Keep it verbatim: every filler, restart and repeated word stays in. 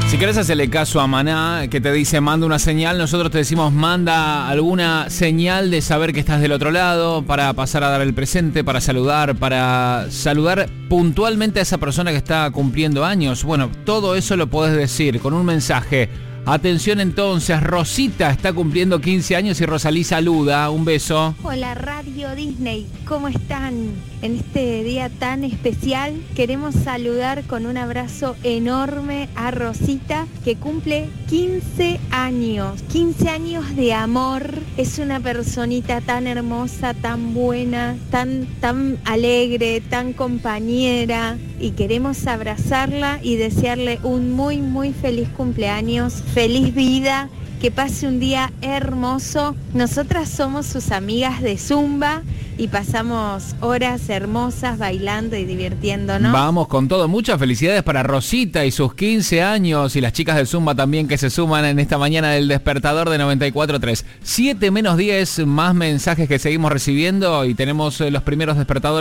Si querés hacerle caso a Maná, que te dice manda una señal, nosotros te decimos manda alguna señal de saber que estás del otro lado, para pasar a dar el presente, para saludar, para saludar puntualmente a esa persona que está cumpliendo años. Bueno, todo eso lo podés decir con un mensaje. Atención entonces, Rosita está cumpliendo quince años y Rosalí saluda. Un beso. Hola Radio Disney, ¿cómo están? En este día tan especial queremos saludar con un abrazo enorme a Rosita, que cumple quince años. quince años de amor. Es una personita tan hermosa, tan buena, tan, tan alegre, tan compañera. Y queremos abrazarla y desearle un muy, muy feliz cumpleaños. Feliz vida, que pase un día hermoso. Nosotras somos sus amigas de Zumba y pasamos horas hermosas bailando y divirtiéndonos. Vamos con todo, muchas felicidades para Rosita y sus quince años y las chicas de Zumba también que se suman en esta mañana del Despertador de noventa y cuatro punto tres. siete menos diez, más mensajes que seguimos recibiendo y tenemos los primeros despertadores.